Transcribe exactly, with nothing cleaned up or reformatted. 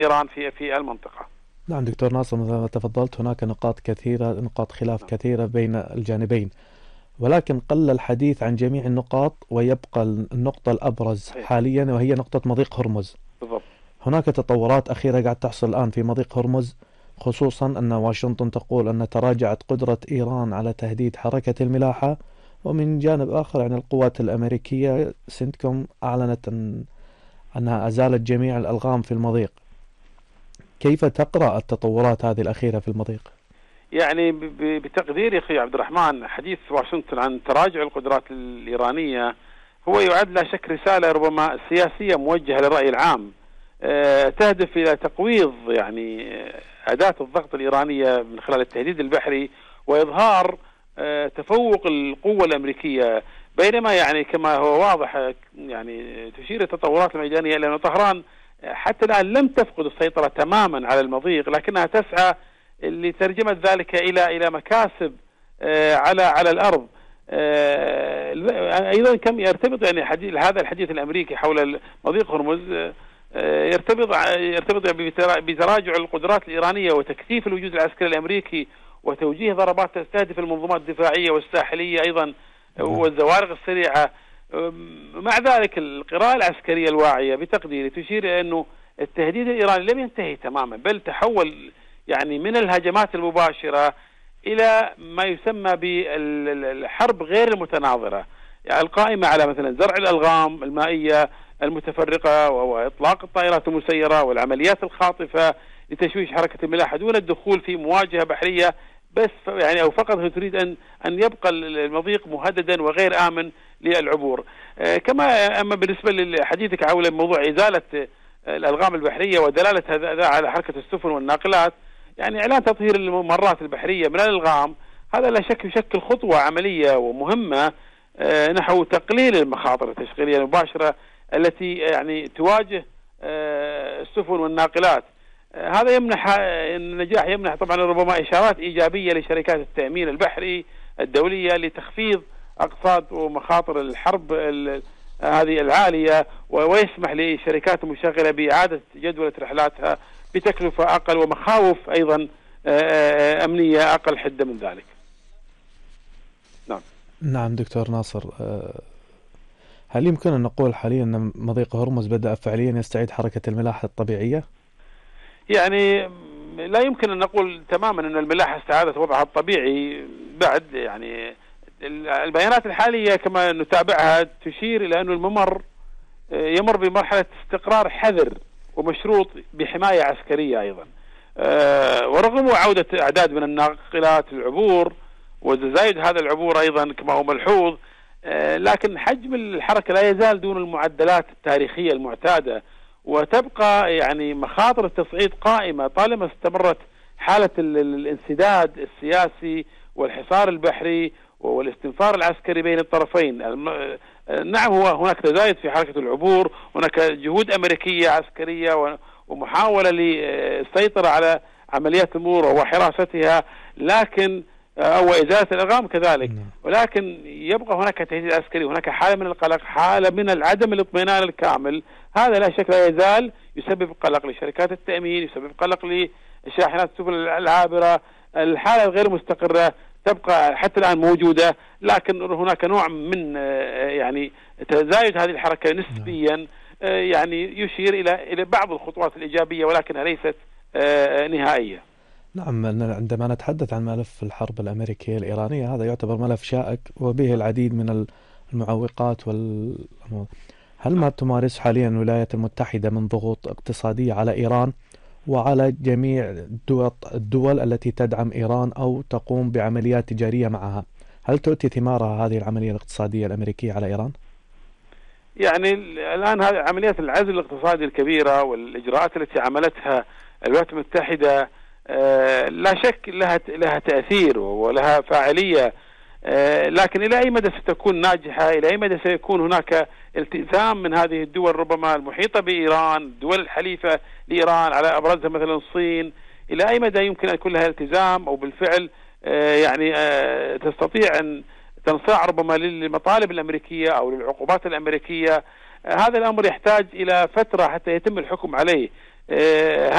إيران في في المنطقة. نعم دكتور ناصر، مثل ما تفضلت هناك نقاط كثيرة، نقاط خلاف كثيرة بين الجانبين، ولكن قل الحديث عن جميع النقاط، ويبقى النقطة الأبرز حاليا وهي نقطة مضيق هرمز. بالضبط. هناك تطورات أخيرة قاعد تحصل الآن في مضيق هرمز، خصوصا أن واشنطن تقول أن تراجعت قدرة إيران على تهديد حركة الملاحة، ومن جانب آخر يعني القوات الأمريكية سنتكوم أعلنت أن أنها أزالت جميع الألغام في المضيق. كيف تقرأ التطورات هذه الأخيرة في المضيق؟ يعني بتقديري أخي عبد الرحمن، حديث واشنطن عن تراجع القدرات الإيرانية هو يعد لا شك رسالة ربما سياسية موجهة للرأي العام، تهدف إلى تقويض يعني أداة الضغط الإيرانية من خلال التهديد البحري وإظهار تفوق القوة الأمريكية. بينما يعني كما هو واضح يعني تشير التطورات الميدانية إلى أن طهران حتى الآن لم تفقد السيطرة تماما على المضيق، لكنها تسعى لترجمة ذلك إلى إلى مكاسب على على الأرض. أيضا كم يرتبط يعني حديث هذا الحديث الأمريكي حول مضيق هرمز يرتبط يرتبط بتراجع القدرات الإيرانية وتكثيف الوجود العسكري الأمريكي وتوجيه ضربات تستهدف المنظومات الدفاعية والساحلية أيضا والزوارق السريعة. مع ذلك القراءة العسكرية الواعية بتقديري تشير إلى أنه التهديد الإيراني لم ينتهي تماما، بل تحول يعني من الهجمات المباشرة إلى ما يسمى بالحرب غير المتناظرة، يعني القائمة على مثلا زرع الألغام المائية المتفرقة وإطلاق الطائرات المسيرة والعمليات الخاطفة لتشويش حركة الملاحة دون الدخول في مواجهة بحرية، بس يعني أو فقط تريد أن أن يبقى المضيق مهددا وغير آمن للعبور. كما أما بالنسبة لحديثك حول موضوع إزالة الألغام البحرية ودلالة هذا على حركة السفن والناقلات، يعني إعلان تطهير الممرات البحرية من الألغام هذا لا شك يشكل خطوة عملية ومهمة نحو تقليل المخاطر التشغيلية المباشرة التي يعني تواجه السفن والناقلات. هذا يمنح النجاح يمنح طبعا ربما إشارات إيجابية لشركات التأمين البحري الدولية لتخفيض أقساط ومخاطر الحرب هذه العالية، ويسمح لشركات المشغلة بإعادة جدولة رحلاتها بتكلفة أقل ومخاوف أيضا أمنية أقل حدة من ذلك. نعم نعم دكتور ناصر، هل يمكن أن نقول حاليا أن مضيق هرمز بدأ فعليا يستعيد حركة الملاحة الطبيعية؟ يعني لا يمكن أن نقول تماما أن الملاحة استعادت وضعها الطبيعي بعد، يعني البيانات الحالية كما نتابعها تشير إلى أن الممر يمر بمرحلة استقرار حذر ومشروط بحماية عسكرية أيضا، ورغم عودة أعداد من الناقلات للعبور وتزايد هذا العبور أيضا كما هو ملحوظ، لكن حجم الحركة لا يزال دون المعدلات التاريخية المعتادة، وتبقى يعني مخاطر التصعيد قائمة طالما استمرت حالة الانسداد السياسي والحصار البحري والاستنفار العسكري بين الطرفين. نعم هو هناك تزايد في حركة العبور، هناك جهود أمريكية عسكرية ومحاولة للسيطرة على عمليات المرور وحراستها، لكن أو إزالة الألغام كذلك، ولكن يبقى هناك تهديد عسكري، هناك حالة من القلق، حالة من عدم الاطمئنان الكامل. هذا لا شك لا يزال يسبب قلق لشركات التأمين، يسبب قلق لشاحنات السفن العابرة. الحالة الغير مستقرة تبقى حتى الآن موجودة، لكن هناك نوع من يعني تزايد هذه الحركة نسبيا يعني يشير إلى إلى بعض الخطوات الإيجابية ولكنها ليست نهائية. نعم، عندما نتحدث عن ملف الحرب الأمريكية الإيرانية هذا يعتبر ملف شائك وبه العديد من المعوقات وال... هل ما تمارس حاليا الولايات المتحدة من ضغوط اقتصادية على إيران وعلى جميع الدول, الدول التي تدعم إيران أو تقوم بعمليات تجارية معها، هل تؤتي ثمارها هذه العملية الاقتصادية الأمريكية على إيران؟ يعني الآن هذه عمليات العزل الاقتصادي الكبيرة والإجراءات التي عملتها الولايات المتحدة لا شك لها لها تأثير ولها فاعلية، لكن إلى أي مدى ستكون ناجحة؟ إلى أي مدى سيكون هناك التزام من هذه الدول ربما المحيطة بإيران، الدول الحليفة لإيران على أبرزها مثلا الصين؟ إلى أي مدى يمكن أن يكون لها التزام أو بالفعل يعني تستطيع أن تنصاع ربما للمطالب الأمريكية أو للعقوبات الأمريكية؟ هذا الأمر يحتاج إلى فترة حتى يتم الحكم عليه.